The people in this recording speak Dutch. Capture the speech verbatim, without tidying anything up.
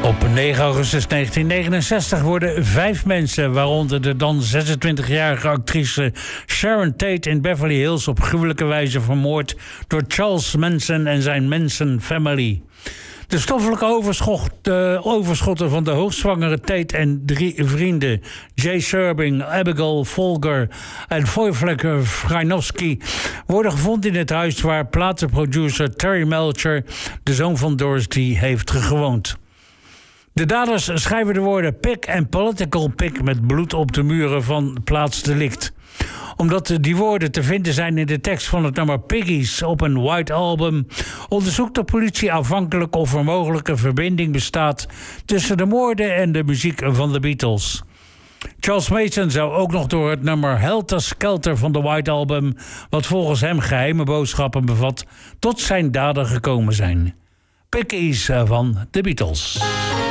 Op negen augustus negentien negenenzestig worden vijf mensen, waaronder de dan zesentwintigjarige actrice Sharon Tate in Beverly Hills, op gruwelijke wijze vermoord door Charles Manson en zijn Manson family. De stoffelijke overschot, de overschotten van de hoogzwangere Tate en drie vrienden, Jay Sherbing, Abigail Folger en Wojciech Wojnowski, worden gevonden in het huis waar platenproducer Terry Melcher, de zoon van Dorothy, heeft gewoond. De daders schrijven de woorden pig en political pig met bloed op de muren van plaatsdelict. Omdat die woorden te vinden zijn in de tekst van het nummer Piggies op een White Album, onderzoekt de politie afhankelijk of er mogelijke verbinding bestaat tussen de moorden en de muziek van de Beatles. Charles Manson zou ook nog door het nummer Helter Skelter van de White Album, wat volgens hem geheime boodschappen bevat, tot zijn daden gekomen zijn. Piggies van de Beatles.